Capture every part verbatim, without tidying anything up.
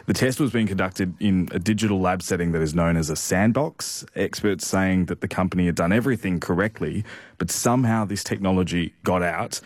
The test was being conducted in a digital lab setting that is known as a sandbox. Experts saying that the company had done everything correctly, but somehow this technology got out.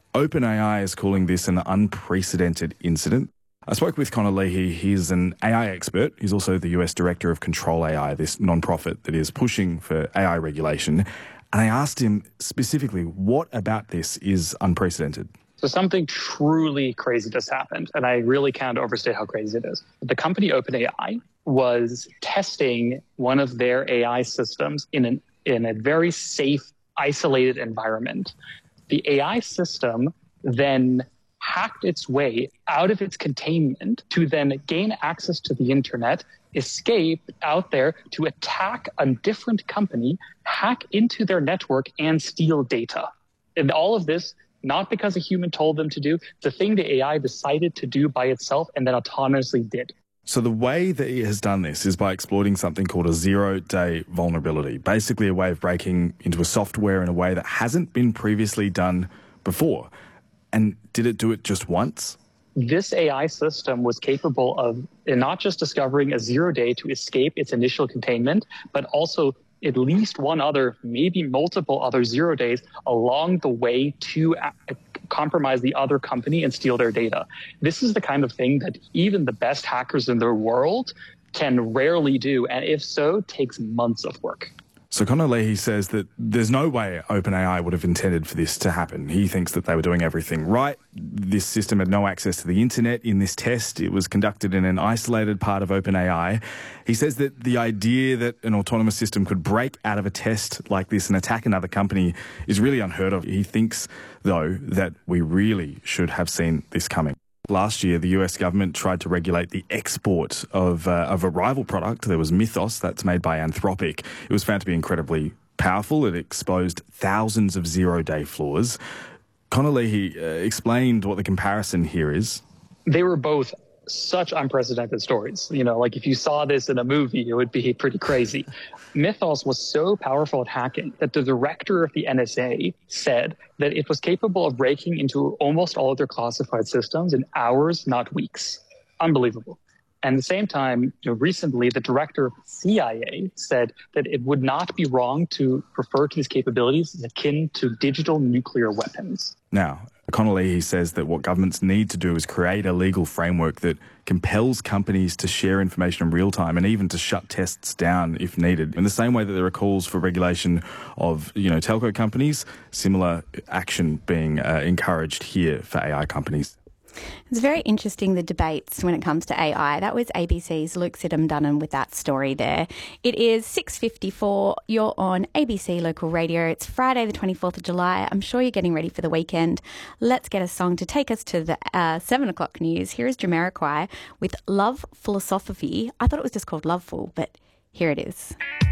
OpenAI is calling this an unprecedented incident. I spoke with Connor Leahy. He's an A I expert. He's also the U S Director of Control A I, this non-profit that is pushing for A I regulation. And I asked him specifically, what about this is unprecedented? So something truly crazy just happened, and I really can't overstate how crazy it is. The company OpenAI was testing one of their A I systems in, an, in a very safe, isolated environment. The A I system then hacked its way out of its containment to then gain access to the internet, escape out there to attack a different company, hack into their network, and steal data. And all of this, not because a human told them to do, the thing the A I decided to do by itself and then autonomously did. So the way that it has done this is by exploiting something called a zero-day vulnerability, basically a way of breaking into a software in a way that hasn't been previously done before. And did it do it just once? This A I system was capable of not just discovering a zero day to escape its initial containment, but also at least one other, maybe multiple other zero days along the way to compromise the other company and steal their data. This is the kind of thing that even the best hackers in the world can rarely do, and if so, takes months of work. So Connor Leahy says that there's no way OpenAI would have intended for this to happen. He thinks that they were doing everything right. This system had no access to the internet in this test. It was conducted in an isolated part of OpenAI. He says that the idea that an autonomous system could break out of a test like this and attack another company is really unheard of. He thinks, though, that we really should have seen this coming. Last year, the U S government tried to regulate the export of, uh, of a rival product. There was Mythos, that's made by Anthropic. It was found to be incredibly powerful. It exposed thousands of zero-day flaws. Connor Leahy uh, explained what the comparison here is. They were both such unprecedented stories. You know, like if you saw this in a movie, it would be pretty crazy. Mythos was so powerful at hacking that the director of the N S A said that it was capable of breaking into almost all of their classified systems in hours, not weeks. Unbelievable. And at the same time, you know, recently, the director of C I A said that it would not be wrong to refer to these capabilities as akin to digital nuclear weapons. Now, Connor Leahy says that what governments need to do is create a legal framework that compels companies to share information in real time and even to shut tests down if needed. In the same way that there are calls for regulation of, you know, telco companies, similar action being uh, encouraged here for A I companies. It's very interesting, the debates when it comes to A I. That was A B C's Luke Siddham-Dunham with that story there. It is six fifty-four. You're on A B C Local Radio. It's Friday the twenty-fourth of July. I'm sure you're getting ready for the weekend. Let's get a song to take us to the uh, seven o'clock news. Here is Jamiroquai with Love Philosophy. I thought it was just called Loveful, but here it is.